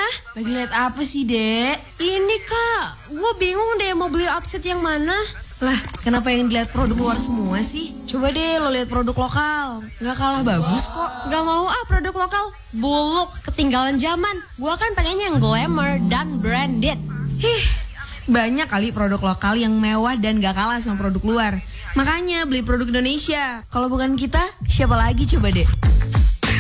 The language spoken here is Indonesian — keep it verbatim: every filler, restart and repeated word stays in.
Lagi lihat apa sih, Dek? Ini Kak, gue bingung deh mau beli outfit yang mana. Lah, kenapa yang dilihat produk luar semua sih? Coba deh lo lihat produk lokal. Nggak kalah bagus kok. Gak mau ah produk lokal. Buluk, ketinggalan zaman. Gue kan pengennya yang glamour dan branded. Hih, banyak kali produk lokal yang mewah dan gak kalah sama produk luar. Makanya beli produk Indonesia. Kalau bukan kita, siapa lagi coba deh?